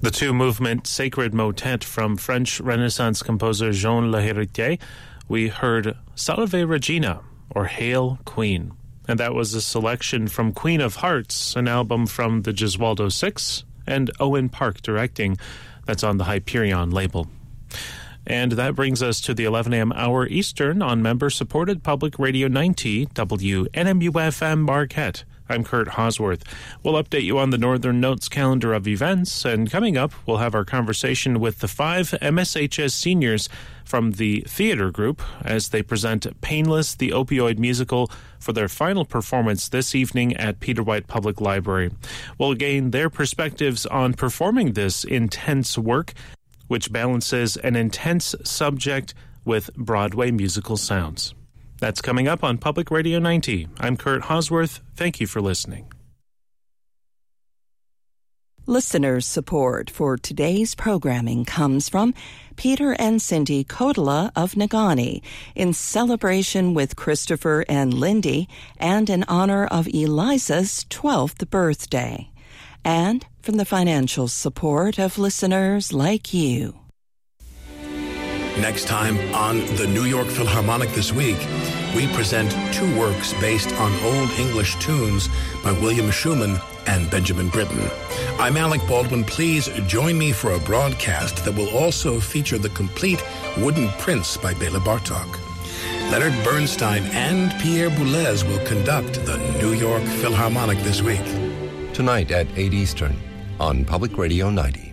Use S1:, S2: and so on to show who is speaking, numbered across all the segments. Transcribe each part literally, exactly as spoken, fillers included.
S1: The two-movement sacred motet from French Renaissance composer Jean Le Héritier, we heard Salve Regina, or Hail Queen. And that was a selection from Queen of Hearts, an album from the Gesualdo Six, and Owen Park directing. That's on the Hyperion label. And that brings us to the eleven a.m. hour Eastern on member-supported Public Radio ninety, W N M U F M Marquette. I'm Kurt Hosworth. We'll update you on the Northern Notes calendar of events, and coming up, we'll have our conversation with the five M S H S seniors from the theater group as they present Painless, the Opioid Musical, for their final performance this evening at Peter White Public Library. We'll gain their perspectives on performing this intense work, which balances an intense subject with Broadway musical sounds. That's coming up on Public Radio ninety. I'm Kurt Hosworth. Thank you for listening.
S2: Listener support for today's programming comes from Peter and Cindy Kotola of Negaunee in celebration with Christopher and Lindy and in honor of Eliza's twelfth birthday. And from the financial support of listeners like you.
S3: Next time on the New York Philharmonic This Week, we present two works based on Old English tunes by William Schumann and Benjamin Britten. I'm Alec Baldwin. Please join me for a broadcast that will also feature the complete Wooden Prince by Bela Bartok. Leonard Bernstein and Pierre Boulez will conduct the New York Philharmonic This Week.
S4: Tonight at eight Eastern on Public Radio ninety.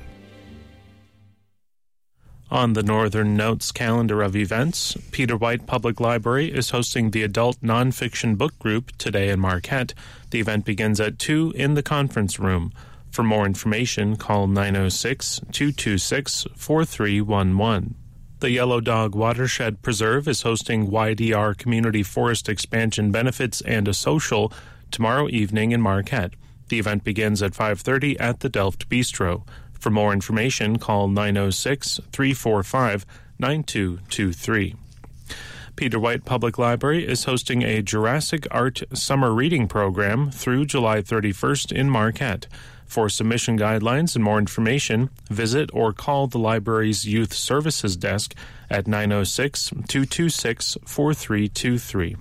S1: On the Northern Notes calendar of events, Peter White Public Library is hosting the Adult Nonfiction Book Group today in Marquette. The event begins at two in the conference room. For more information, call nine oh six, two two six, four three one one. The Yellow Dog Watershed Preserve is hosting Y D R Community Forest Expansion Benefits and a Social tomorrow evening in Marquette. The event begins at five thirty at the Delft Bistro. For more information, call nine oh six, three four five, nine two two three. Peter White Public Library is hosting a Jurassic Art summer reading program through July thirty-first in Marquette. For submission guidelines and more information, visit or call the library's Youth Services Desk at nine oh six, two two six, four three two three.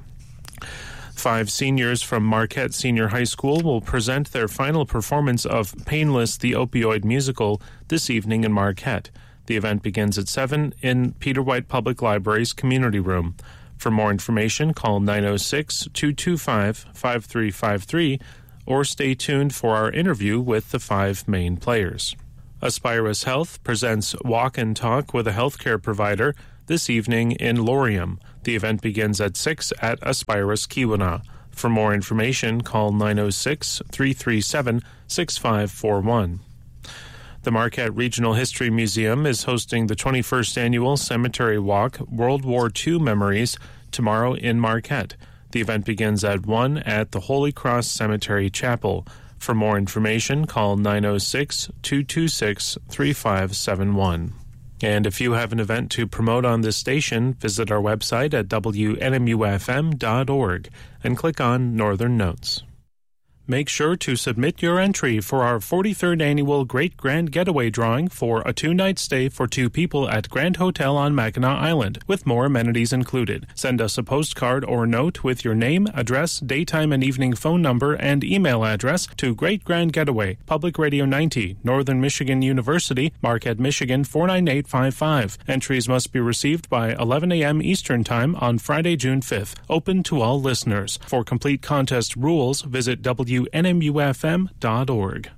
S1: Five seniors from Marquette Senior High School will present their final performance of Painless, the Opioid Musical this evening in Marquette. The event begins at seven in Peter White Public Library's community room. For more information, call nine oh six, two two five, five three five three or stay tuned for our interview with the five main players. Aspirus Health presents Walk and Talk with a healthcare provider this evening in Laurium. The event begins at six at Aspirus Keweenaw. For more information, call nine oh six, three three seven, six five four one. The Marquette Regional History Museum is hosting the twenty-first Annual Cemetery Walk World War Two Memories tomorrow in Marquette. The event begins at one at the Holy Cross Cemetery Chapel. For more information, call nine oh six, two two six, three five seven one. And if you have an event to promote on this station, visit our website at W N M U F M dot org and click on Northern Notes. Make sure to submit your entry for our forty-third Annual Great Grand Getaway Drawing for a two-night stay for two people at Grand Hotel on Mackinac Island, with more amenities included. Send us a postcard or note with your name, address, daytime and evening phone number, and email address to Great Grand Getaway, Public Radio ninety, Northern Michigan University, Marquette, Michigan four nine eight five five. Entries must be received by eleven a.m. Eastern Time on Friday, June fifth. Open to all listeners. For complete contest rules, visit W N M U F M dot org.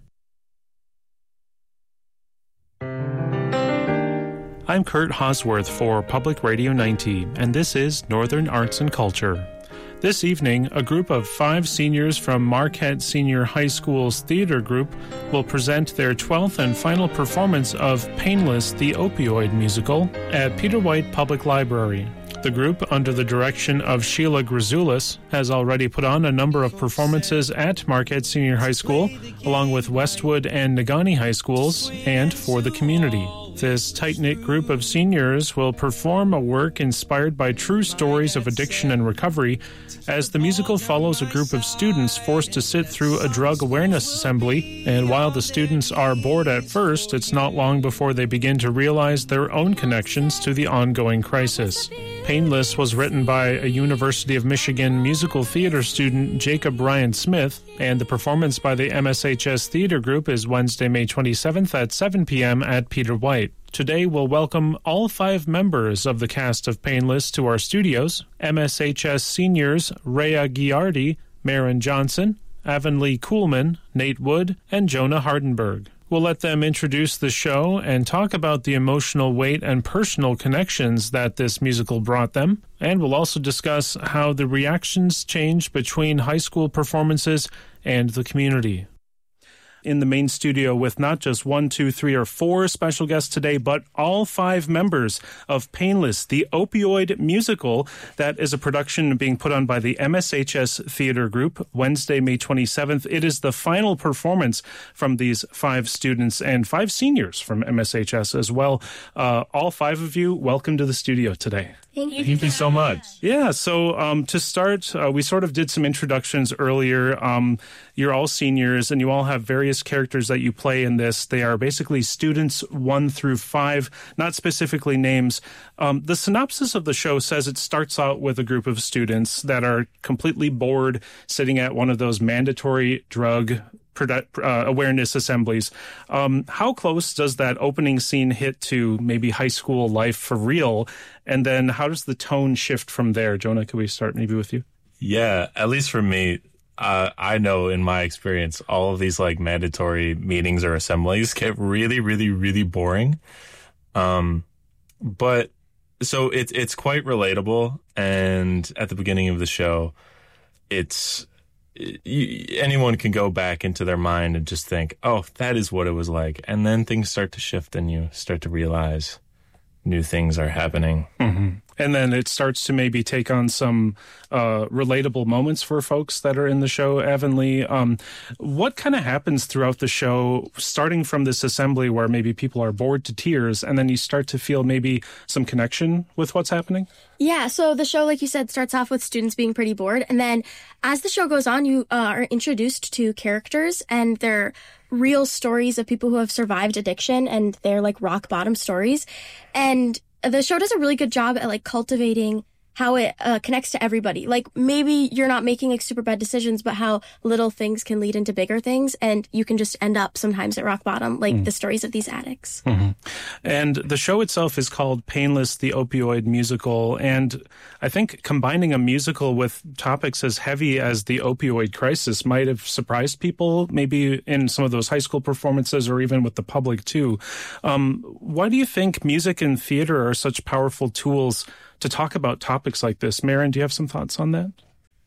S1: I'm Kurt Hosworth for Public Radio ninety, and this is Northern Arts and Culture. This evening, a group of five seniors from Marquette Senior High School's theater group will present their twelfth and final performance of Painless, the Opioid Musical at Peter White Public Library. The group, under the direction of Sheila Grazoulis, has already put on a number of performances at Marquette Senior High School, along with Westwood and Negaunee High Schools, and for the community. This tight-knit group of seniors will perform a work inspired by true stories of addiction and recovery, as the musical follows a group of students forced to sit through a drug awareness assembly. And while the students are bored at first, it's not long before they begin to realize their own connections to the ongoing crisis. Painless was written by a University of Michigan musical theater student, Jacob Ryan Smith, and the performance by the M S H S Theater Group is Wednesday, May twenty-seventh at seven p.m. at Peter White. Today, we'll welcome all five members of the cast of Painless to our studios: M S H S seniors Rhea Giardi, Marin Johnson, Avonlea Kuhlman, Nate Wood, and Jonah Hardenberg. We'll let them introduce the show and talk about the emotional weight and personal connections that this musical brought them. And we'll also discuss how the reactions change between high school performances and the community. In the main studio with not just one, two, three, or four special guests today, but all five members of Painless, the opioid musical that is a production being put on by the M S H S Theater Group, Wednesday, May twenty-seventh. It is the final performance from these five students and five seniors from M S H S as well. Uh, all five of you, welcome to the studio today.
S5: Thank you.
S1: Thank you so much. Yeah, so um, to start, uh, we sort of did some introductions earlier. Um, you're all seniors, and you all have various characters that you play in this. They are basically students one through five, not specifically names. Um, the synopsis of the show says it starts out with a group of students that are completely bored, sitting at one of those mandatory drug Uh, awareness assemblies. Um, how close does that opening scene hit to maybe high school life for real? And then how does the tone shift from there? Jonah, could we start maybe with you?
S6: Yeah, at least for me, uh, I know in my experience, all of these like mandatory meetings or assemblies get really, really, really boring. Um, but so it's, it's quite relatable. And at the beginning of the show, it's, You, anyone can go back into their mind and just think, oh, that is what it was like. And then things start to shift and you start to realize new things are happening.
S1: Mm-hmm. And then it starts to maybe take on some uh, relatable moments for folks that are in the show. Avonlea, um, what kind of happens throughout the show, starting from this assembly where maybe people are bored to tears, and then you start to feel maybe some connection with what's happening?
S5: Yeah, so the show, like you said, starts off with students being pretty bored. And then as the show goes on, you uh, are introduced to characters, and they're real stories of people who have survived addiction, and they're like rock bottom stories. And the show does a really good job at like cultivating how it uh, connects to everybody. Like maybe you're not making like super bad decisions, but how little things can lead into bigger things, and you can just end up sometimes at rock bottom, like mm. the stories of these addicts.
S1: Mm-hmm. And the show itself is called Painless, the Opioid Musical. And I think combining a musical with topics as heavy as the opioid crisis might have surprised people, maybe in some of those high school performances or even with the public too. Um, why do you think music and theater are such powerful tools to talk about topics like this? Marin, do you have some thoughts on that?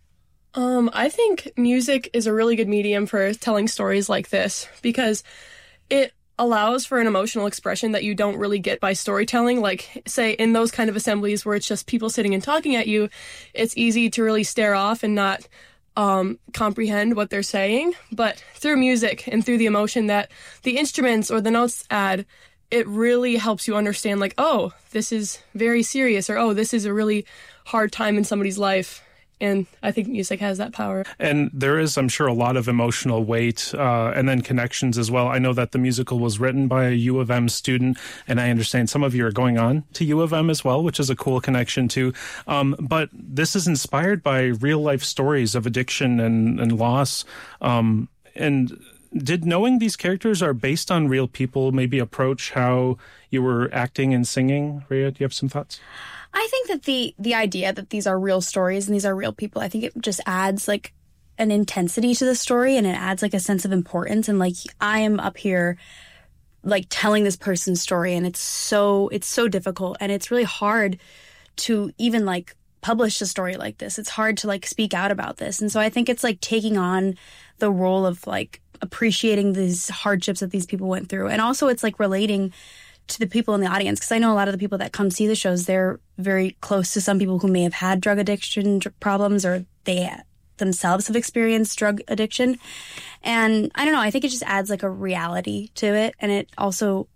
S7: Um, I think music is a really good medium for telling stories like this because it allows for an emotional expression that you don't really get by storytelling. Like, say, in those kind of assemblies where it's just people sitting and talking at you, it's easy to really stare off and not um, comprehend what they're saying. But through music and through the emotion that the instruments or the notes add, it really helps you understand, like, oh, this is very serious, or, oh, this is a really hard time in somebody's life. And I think music has that power. And
S1: there is, I'm sure, a lot of emotional weight uh, and then connections as well. I know that the musical was written by a U of M student, and I understand some of you are going on to U of M as well, which is a cool connection too. Um, but this is inspired by real-life stories of addiction and, and loss. Um, and did knowing these characters are based on real people maybe approach how you were acting and singing? Rhea, do you have some thoughts?
S8: I think that the the idea that these are real stories and these are real people, I think it just adds like an intensity to the story, and it adds like a sense of importance. And like, I am up here like telling this person's story, and it's so it's so difficult, and it's really hard to even like publish a story like this. It's hard to like speak out about this. And so I think it's like taking on the role of like appreciating these hardships that these people went through. And also it's like relating to the people in the audience, because I know a lot of the people that come see the shows, they're very close to some people who may have had drug addiction problems, or they themselves have experienced drug addiction. And I don't know, I think it just adds like a reality to it. And it also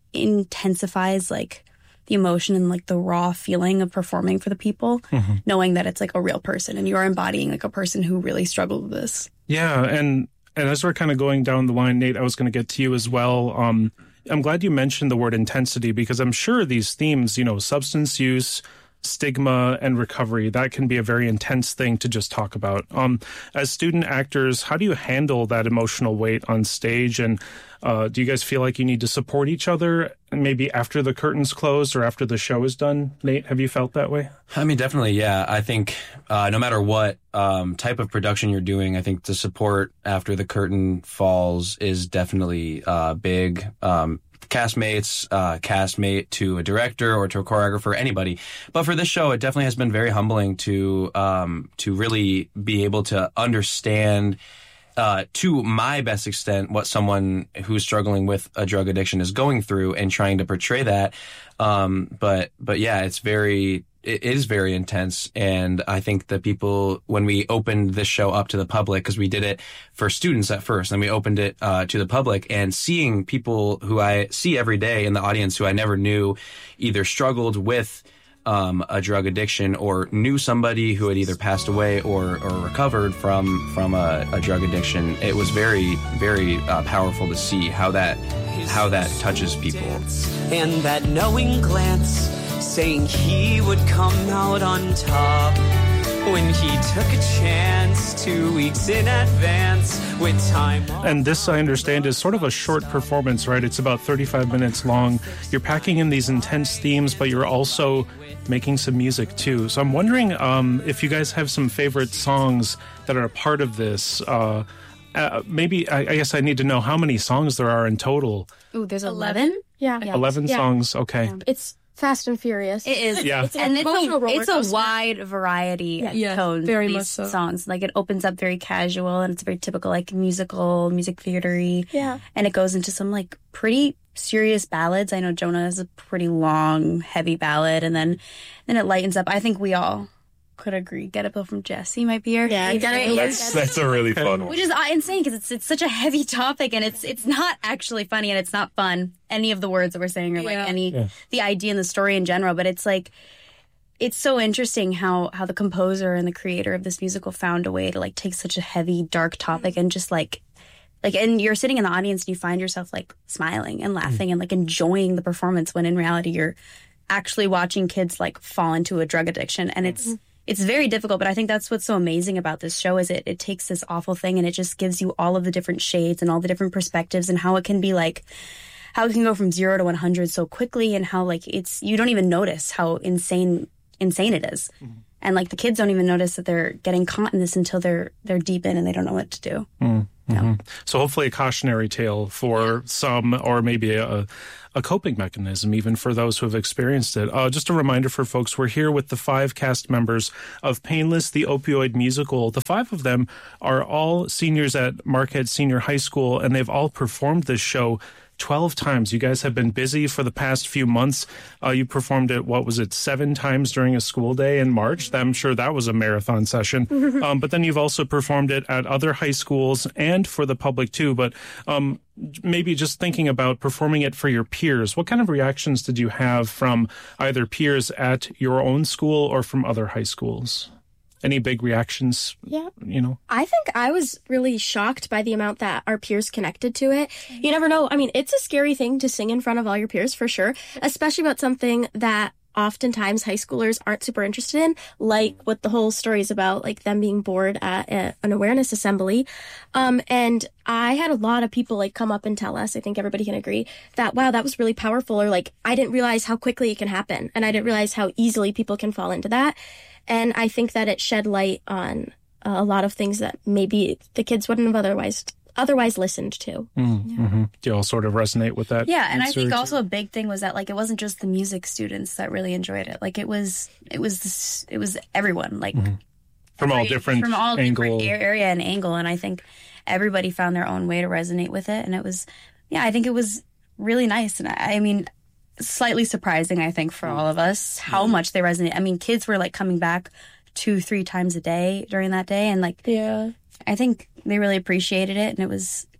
S8: intensifies like the emotion and like the raw feeling of performing for the people, mm-hmm. knowing that it's like a real person and you're embodying like a person who really struggled with this.
S1: Yeah, and and as we're kind of going down the line, Nate, I was going to get to you as well. Um, I'm glad you mentioned the word intensity, because I'm sure these themes, you know, substance use, stigma, and recovery, that can be a very intense thing to just talk about. Um, as student actors, how do you handle that emotional weight on stage? And uh, do you guys feel like you need to support each other, maybe after the curtains close or after the show is done? Nate, have you felt that way?
S9: I mean, definitely, yeah. I think uh, no matter what um, type of production you're doing, I think the support after the curtain falls is definitely uh, big. Um, castmates, uh, castmate to a director or to a choreographer, anybody. But for this show, it definitely has been very humbling to um, to really be able to understand uh, to my best extent what someone who's struggling with a drug addiction is going through and trying to portray that. Um, but but yeah, it's very it is very intense. And I think that people, when we opened this show up to the public, because we did it for students at first, and we opened it uh, to the public, and seeing people who I see every day in the audience who I never knew either struggled with um, a drug addiction or knew somebody who had either passed away or, or recovered from from a, a drug addiction, it was very, very uh, powerful to see how that how that touches people.
S10: And that knowing glance saying he would come out on top when he took a chance two weeks in advance with time.
S1: And this, I understand, is sort of a short performance, right? It's about thirty-five minutes long. You're packing in these intense themes, but you're also making some music too. So I'm wondering um, if you guys have some favorite songs that are a part of this. Uh, uh, maybe, I, I guess I need to know how many songs there are in total.
S8: Ooh, there's eleven?
S5: Yeah.
S8: yeah.
S1: eleven
S5: yeah.
S1: songs, okay.
S5: Yeah. It's Fast and Furious.
S8: It is.
S1: Yeah.
S8: It's, and it's a, it's a wide variety of
S7: yeah,
S8: tones
S7: very
S8: of
S7: much
S8: these
S7: so.
S8: songs. Like, it opens up very casual, and it's very typical, like, musical, music theater-y.
S5: Yeah.
S8: And it goes into some, like, pretty serious ballads. I know Jonah has a pretty long, heavy ballad, and then then it lightens up. I think we all could agree. Get a Pill from Jesse might be our
S5: Yeah, Get a
S6: That's that's a really fun one.
S8: Which is uh, insane, because it's it's such a heavy topic, and it's it's not actually funny, and it's not fun. Any of the words that we're saying, or like
S7: Yeah.
S8: any
S1: Yeah.
S8: the idea and the story in general. But it's like, it's so interesting how how the composer and the creator of this musical found a way to like take such a heavy, dark topic and just like like and you're sitting in the audience and you find yourself like smiling and laughing mm. and like enjoying the performance, when in reality you're actually watching kids like fall into a drug addiction. And it's mm. It's very difficult, but I think that's what's so amazing about this show is it it takes this awful thing and it just gives you all of the different shades and all the different perspectives, and how it can be like, how it can go from zero to one hundred so quickly, and how like it's, you don't even notice how insane, insane it is. Mm-hmm. And like the kids don't even notice that they're getting caught in this until they're, they're deep in and they don't know what to do.
S1: Mm-hmm.
S8: Yeah.
S1: So hopefully a cautionary tale for some, or maybe a, a coping mechanism even for those who have experienced it. Uh, just a reminder for folks, we're here with the five cast members of Painless, the opioid musical. The five of them are all seniors at Marquette Senior High School, and they've all performed this show twelve times. You guys have been busy for the past few months. Uh, you performed it, what was it, seven times during a school day in March? I'm sure that was a marathon session. um, but then you've also performed it at other high schools and for the public too. But um, maybe just thinking about performing it for your peers, what kind of reactions did you have from either peers at your own school or from other high schools? Any big reactions?
S5: Yeah.
S1: You know?
S5: I think I was really shocked by the amount that our peers connected to it. You never know. I mean, it's a scary thing to sing in front of all your peers, for sure, especially about something that oftentimes high schoolers aren't super interested in, like what the whole story is about, like them being bored at a, an awareness assembly. Um, and I had a lot of people like come up and tell us, I think everybody can agree, that, wow, that was really powerful, or like, I didn't realize how quickly it can happen, and I didn't realize how easily people can fall into that. And I think that it shed light on uh, a lot of things that maybe the kids wouldn't have otherwise otherwise listened to.
S1: Mm,
S8: yeah.
S1: mm-hmm. Do you all sort of resonate with that?
S8: Yeah, and I think
S1: too?
S8: also a big thing was that like it wasn't just the music students that really enjoyed it. Like it was, it was this, it was everyone, like
S1: mm-hmm. from
S8: every,
S1: all different
S8: from all
S1: angle.
S8: different area and angle. And I think everybody found their own way to resonate with it. And it was, yeah, I think it was really nice. And I, I mean, slightly surprising, I think, for all of us how much they resonate. I mean, kids were like coming back two, three times a day during that day. And like,
S5: yeah,
S8: I think they really appreciated it. And it was,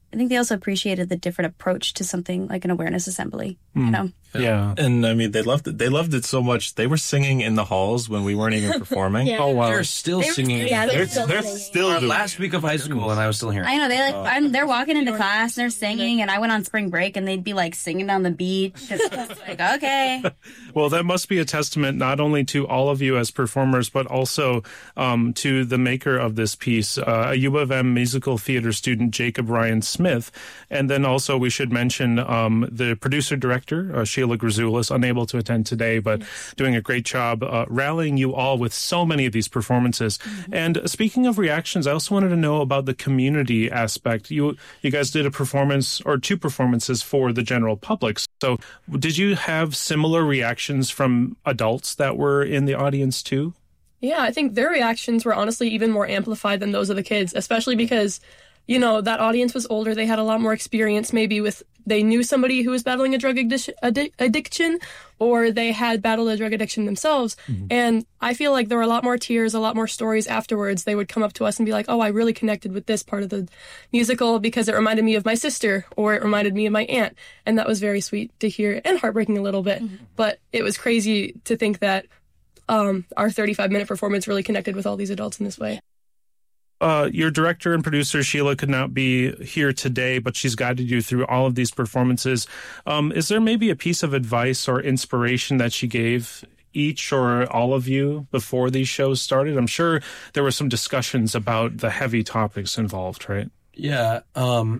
S8: I think they also appreciated the different approach to something like an awareness assembly. Mm. You know?
S1: Yeah.
S6: And I mean, they loved it. They loved it so much. They were singing in the halls when we weren't even performing.
S1: yeah. Oh, wow.
S9: They're still
S8: they
S9: singing.
S8: Yeah,
S6: they're,
S8: they're still
S6: they're
S8: singing.
S6: still doing
S9: Last week of high school, and I was still here.
S8: I know. They like, oh. I'm, they're walking into class and they're singing, and I went on spring break and they'd be like singing down the beach. It's like, okay.
S1: Well, that must be a testament not only to all of you as performers, but also um, to the maker of this piece, uh, a U of M musical theater student, Jacob Ryan Smith. And then also we should mention um, the producer-director, uh, Sheila Grzoulis, unable to attend today, but yes. doing a great job uh, rallying you all with so many of these performances. Mm-hmm. And speaking of reactions, I also wanted to know about the community aspect. You you guys did a performance or two performances for the general public. So did you have similar reactions from adults that were in the audience too?
S7: Yeah, I think their reactions were honestly even more amplified than those of the kids, especially because, you know, that audience was older. They had a lot more experience maybe with, they knew somebody who was battling a drug addiction, addi- addiction or they had battled a drug addiction themselves. Mm-hmm. And I feel like there were a lot more tears, a lot more stories afterwards. They would come up to us and be like, oh, I really connected with this part of the musical because it reminded me of my sister or it reminded me of my aunt. And that was very sweet to hear and heartbreaking a little bit. Mm-hmm. But it was crazy to think that um, our thirty-five minute performance really connected with all these adults in this way.
S1: Uh, your director and producer, Sheila, could not be here today, but she's guided you through all of these performances. Um, is there maybe a piece of advice or inspiration that she gave each or all of you before these shows started? I'm sure there were some discussions about the heavy topics involved, right?
S9: Yeah. Um,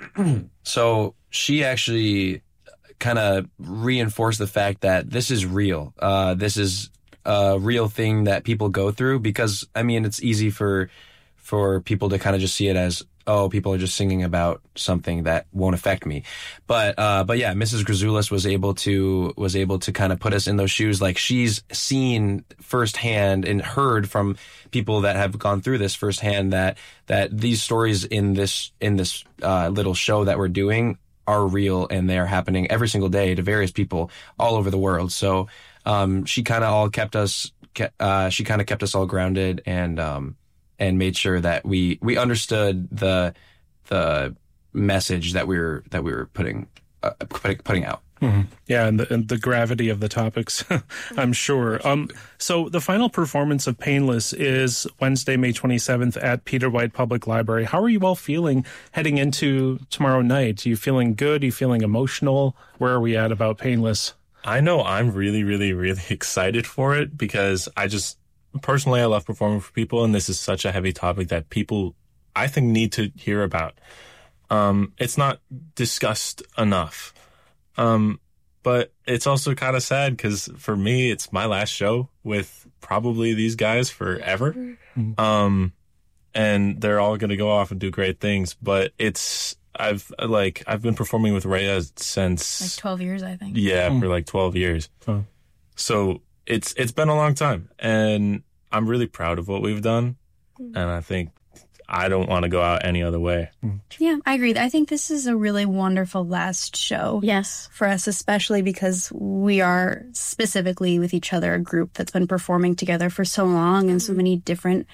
S9: so she actually kind of reinforced the fact that this is real. Uh, this is a real thing that people go through because, I mean, it's easy for... for people to kind of just see it as, oh, people are just singing about something that won't affect me. But, uh, but yeah, Missus Grzoulis was able to, was able to kind of put us in those shoes. Like she's seen firsthand and heard from people that have gone through this firsthand that, that these stories in this, in this, uh, little show that we're doing are real and they are happening every single day to various people all over the world. So, um, she kind of all kept us, uh, she kind of kept us all grounded and, um, and made sure that we, we understood the the message that we were that we were putting uh, putting, putting out.
S1: Mm-hmm. Yeah, and the, and the gravity of the topics, I'm sure. Um, so the final performance of Painless is Wednesday, May twenty-seventh at Peter White Public Library. How are you all feeling heading into tomorrow night? Are you feeling good? Are you feeling emotional? Where are we at about Painless?
S6: I know I'm really, really, really excited for it because I just... Personally, I love performing for people, and this is such a heavy topic that people, I think, need to hear about. Um, it's not discussed enough. Um, but it's also kind of sad because for me, it's my last show with probably these guys forever. Mm-hmm. Um, and they're all going to go off and do great things. But it's, I've like, I've been performing with Rhea since
S8: like twelve years, I think.
S6: Yeah, mm. for like twelve years. Oh. So it's, it's been a long time and I'm really proud of what we've done. And I think I don't want to go out any other way.
S8: Yeah, I agree. I think this is a really wonderful last show.
S5: Yes.
S8: For us, especially because we are specifically with each other, a group that's been performing together for so long and so many different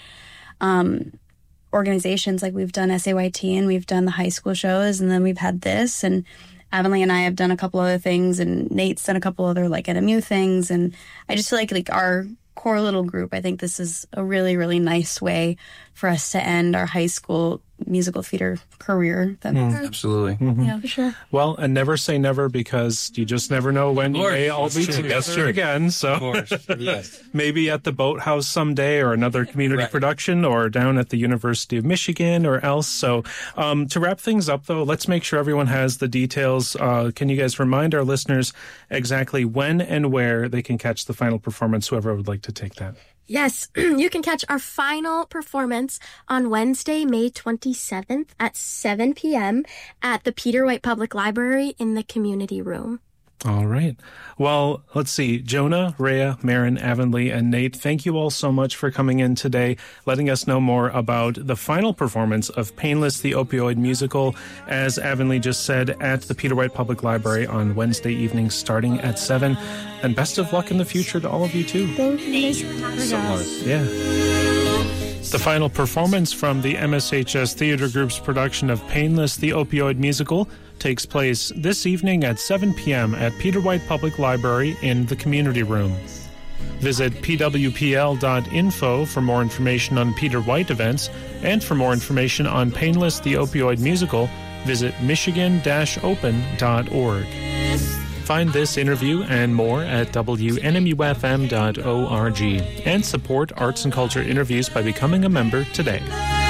S8: um, organizations. Like we've done S A Y T and we've done the high school shows and then we've had this and Avonlea and I have done a couple other things and Nate's done a couple other like N M U things. And I just feel like like our core little group, I think this is a really, really nice way for us to end our high school musical theater career. That
S9: mm, absolutely.
S8: Mm-hmm. Yeah, for sure.
S1: Well, and never say never because you just never know when you may all be together again. So
S9: of course. Yes.
S1: Maybe at the Boathouse someday or another community right. production or down at the University of Michigan or else. So um, to wrap things up, though, let's make sure everyone has the details. Uh, can you guys remind our listeners exactly when and where they can catch the final performance, whoever would like to take that?
S5: Yes, you can catch our final performance on Wednesday, May twenty-seventh at seven p.m. at the Peter White Public Library in the community room.
S1: All right. Well, let's see. Jonah, Rhea, Marin, Avonlea, and Nate, thank you all so much for coming in today, letting us know more about the final performance of Painless, the opioid musical, as Avonlea just said, at the Peter White Public Library on Wednesday evening starting at seven. And best of luck in the future to all of you, too.
S5: Thank you. Thanks for having us.
S1: Yeah. The final performance from the M S H S Theatre Group's production of Painless, the Opioid Musical, takes place this evening at seven p.m. at Peter White Public Library in the Community Room. Visit p w p l dot info for more information on Peter White events, and for more information on Painless, the Opioid Musical, visit michigan dash open dot org. Find this interview and more at w n m u f m dot org and support arts and culture interviews by becoming a member today.